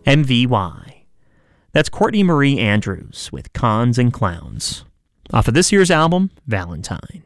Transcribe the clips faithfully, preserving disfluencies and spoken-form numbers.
M V Y. That's Courtney Marie Andrews with Cons and Clowns, off of this year's album, Valentine.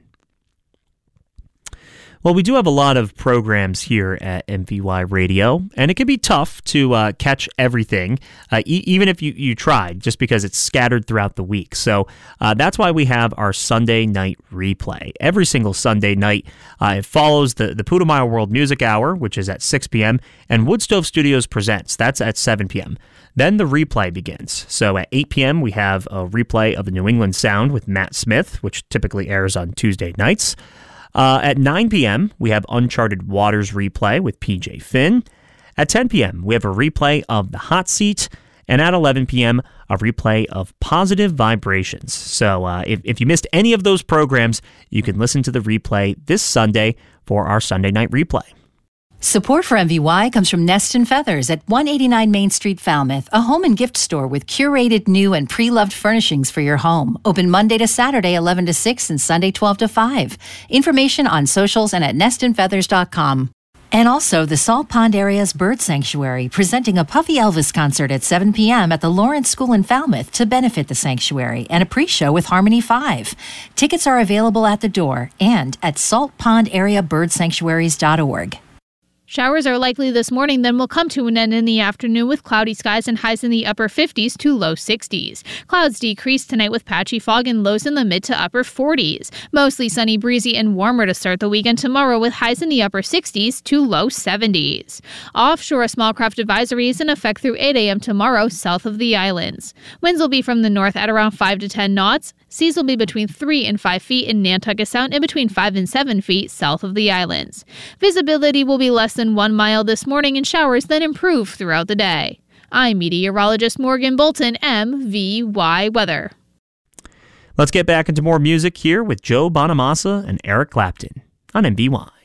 Well, we do have a lot of programs here at M V Y Radio, and it can be tough to uh, catch everything, uh, e- even if you, you tried, just because it's scattered throughout the week. So uh, that's why we have our Sunday night replay. Every single Sunday night, uh, it follows the, the Putumayo World Music Hour, which is at six p.m., and Woodstove Studios Presents. That's at seven p.m. Then the replay begins. So at eight p.m., we have a replay of the New England Sound with Matt Smith, which typically airs on Tuesday nights. Uh, at nine p.m., we have Uncharted Waters replay with P J Finn. At ten p.m., we have a replay of The Hot Seat. And at eleven p.m., a replay of Positive Vibrations. So uh, if, if you missed any of those programs, you can listen to the replay this Sunday for our Sunday night replay. Support for M V Y comes from Nest and Feathers at one eighty-nine Main Street, Falmouth, a home and gift store with curated new and pre-loved furnishings for your home. Open Monday to Saturday, eleven to six, and Sunday, twelve to five. Information on socials and at nest and feathers dot com. And also the Salt Pond Area's Bird Sanctuary, presenting a Puffy Elvis concert at seven p.m. at the Lawrence School in Falmouth to benefit the sanctuary, and a pre-show with Harmony five. Tickets are available at the door and at salt pond area bird sanctuaries dot org. Showers are likely this morning, then will come to an end in the afternoon with cloudy skies and highs in the upper fifties to low sixties. Clouds decrease tonight with patchy fog and lows in the mid to upper forties. Mostly sunny, breezy, and warmer to start the weekend tomorrow with highs in the upper sixties to low seventies. Offshore, a small craft advisory is in effect through eight a.m. tomorrow south of the islands. Winds will be from the north at around five to ten knots. Seas will be between three and five feet in Nantucket Sound and between five and seven feet south of the islands. Visibility will be less than one mile this morning, and showers then improve throughout the day. I'm meteorologist Morgan Bolton, M V Y Weather. Let's get back into more music here with Joe Bonamassa and Eric Clapton on M V Y.